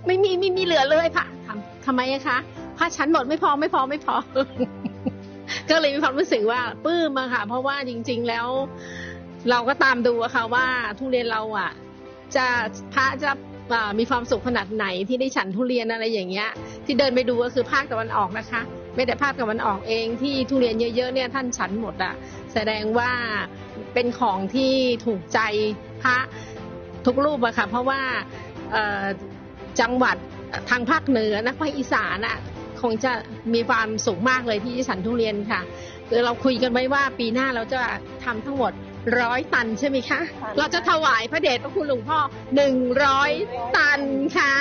ไม่เหลือเลยพระทำไมคะพระฉันหมดไม่พอ ก็เลยมีความรู้สึกว่าปลื้มอะค่ะเพราะว่าจริงๆแล้วเราก็ตามดูอะค่ะว่าทุเรียนเราอะพระจะมีความสุขขนาดไหนที่ได้ฉันทุเรียนอะไรอย่างเงี้ยที่เดินไปดูก็คือภาคตะวันออกนะคะไม่แต่ภาคตะวันออกเองที่ทุเรียนเยอะๆเนี่ยท่านฉันหมดอะแสดงว่าเป็นของที่ถูกใจพระทุกรูปอะค่ะเพราะว่าจังหวัดทางภาคเหนือนะภาคอีสานอะคงจะมีความสุขมากเลยที่ฉันทุเรียนค่ะคือเราคุยกันไว้ว่าปีหน้าเราจะทำทั้งหมด100 ตันใช่ไหมคะเราจะถวายพระเดชพระคุณหลวงพ่อ100 ตันค่ะ